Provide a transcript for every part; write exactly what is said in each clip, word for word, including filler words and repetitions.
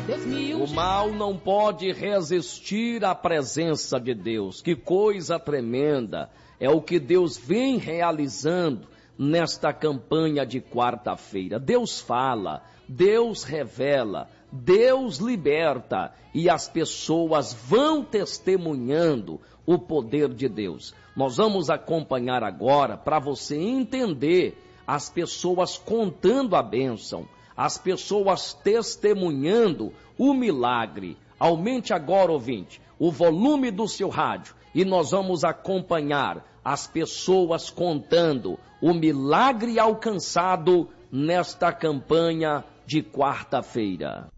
O mal não pode resistir à presença de Deus. Que coisa tremenda é o que Deus vem realizando nesta campanha de quarta-feira. Deus fala, Deus revela, Deus liberta e as pessoas vão testemunhando o poder de Deus. Nós vamos acompanhar agora para você entender as pessoas contando a bênção, as pessoas testemunhando o milagre. Aumente agora, ouvinte, o volume do seu rádio e nós vamos acompanhar as pessoas contando o milagre alcançado nesta campanha de quarta-feira.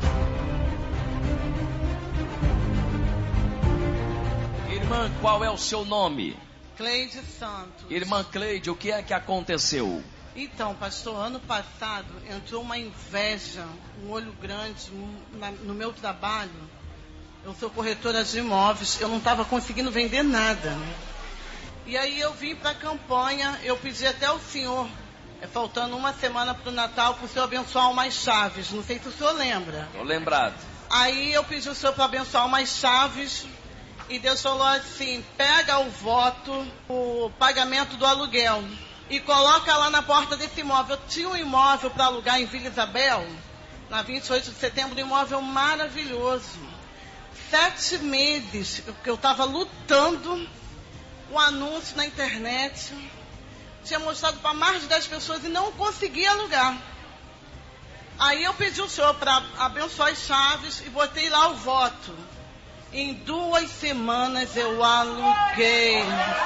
Irmã, qual é o seu nome? Cleide Santos. Irmã Cleide, o que é que aconteceu? Então, pastor, ano passado entrou uma inveja, um olho grande na, no meu trabalho. Eu sou corretora de imóveis, eu não estava conseguindo vender nada. E aí eu vim para a campanha, eu pedi até ao senhor, é, faltando uma semana para o Natal, para o senhor abençoar umas chaves. Não sei se o senhor lembra. Estou lembrado. Aí eu pedi ao senhor para abençoar umas chaves e Deus falou assim, pega o voto, o pagamento do aluguel e coloca lá na porta desse imóvel. Eu tinha um imóvel para alugar em Vila Isabel, na vinte e oito de setembro, um imóvel maravilhoso. Sete meses que eu estava lutando, um anúncio na internet, tinha mostrado para mais de dez pessoas e não conseguia alugar. Aí eu pedi ao senhor para abençoar as chaves e botei lá o voto. Em duas semanas eu aluguei.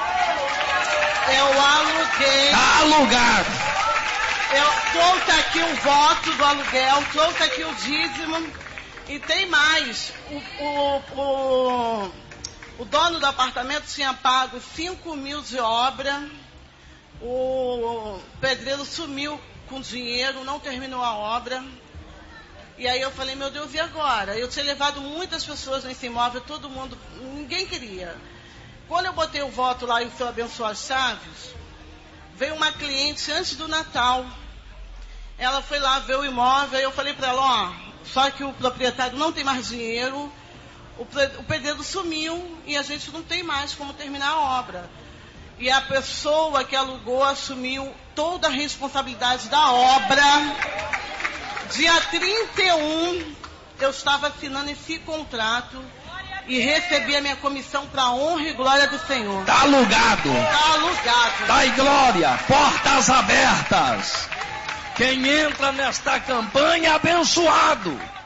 Eu aluguei. Tá alugado. Eu trouxe aqui o voto do aluguel, trouxe aqui o dízimo. E tem mais. O, o, o, o dono do apartamento tinha pago cinco mil de obra. O pedreiro sumiu com dinheiro, não terminou a obra. E aí eu falei, meu Deus, e agora? Eu tinha levado muitas pessoas nesse imóvel, todo mundo, ninguém queria. Quando eu botei o voto lá e o senhor abençoou as chaves, veio uma cliente antes do Natal. Ela foi lá ver o imóvel e eu falei para ela, ó, só que o proprietário não tem mais dinheiro, o, o pedreiro sumiu e a gente não tem mais como terminar a obra. E a pessoa que alugou assumiu toda a responsabilidade da obra. Dia trinta e um, eu estava assinando esse contrato e recebi a minha comissão para honra e glória do Senhor. Está alugado. Está alugado. Está em glória, portas abertas. Quem entra nesta campanha é abençoado.